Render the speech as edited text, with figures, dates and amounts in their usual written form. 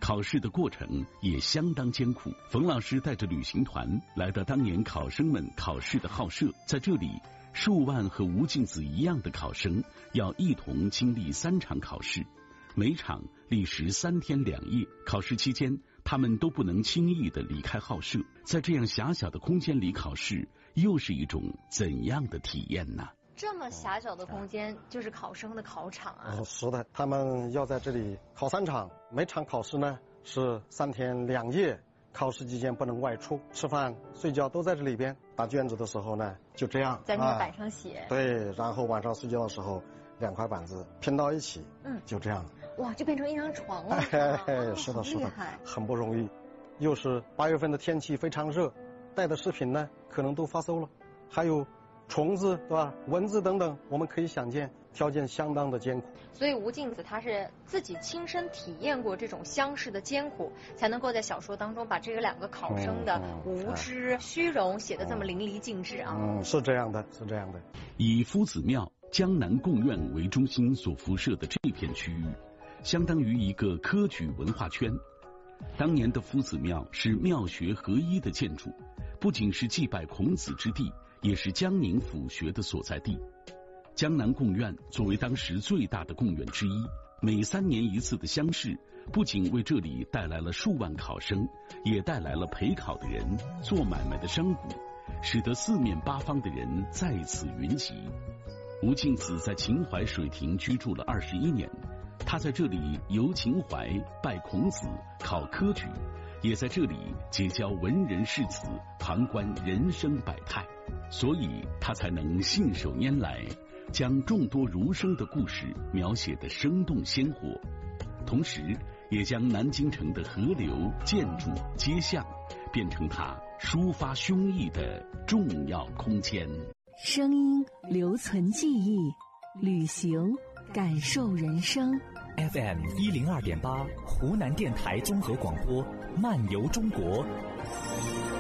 考试的过程也相当艰苦。冯老师带着旅行团来到当年考生们考试的号舍，在这里，数万和吴敬梓一样的考生要一同经历3场考试，每场历时3天2夜。考试期间，他们都不能轻易地离开号舍。在这样狭小的空间里考试，又是一种怎样的体验呢？ 这么狭小的空间就是考生的考场啊！ 是的，他们要在这里考3场，每场考试呢是3天2夜，考试期间不能外出，吃饭睡觉都在这里边。打卷子的时候呢，就这样在那个板上写。 对，然后晚上睡觉的时候，2块板子拼到一起，就这样。 哇，就变成一张床了。 是的，是的，很不容易。又是8月份的天气非常热，带的食品呢可能都发馊了，还有虫子，对吧？蚊子等等，我们可以想见，条件相当的艰苦。 所以吴敬梓他是自己亲身体验过这种乡试的艰苦，才能够在小说当中把这2个考生的无知、虚荣写得这么淋漓尽致啊。 是这样的，是这样的。 以夫子庙、江南贡院为中心所辐射的这片区域，相当于一个科举文化圈。当年的夫子庙是庙学合一的建筑，不仅是祭拜孔子之地，也是江宁府学的所在地。江南贡院作为当时最大的贡院之一，每3年一次的乡试，不仅为这里带来了数万考生，也带来了陪考的人、做买卖的商贾，使得4面8方的人在此云集。吴敬梓在秦淮水亭居住了21年，他在这里游秦淮、拜孔子、考科举，也在这里结交文人士子，旁观人生百态，所以他才能信手拈来，将众多儒生的故事描写得生动鲜活，同时也将南京城的河流、建筑、街巷变成他抒发胸臆的重要空间。 声音留存记忆，旅行感受人生。 FM 102.8，湖南电台综合广播，漫游中国。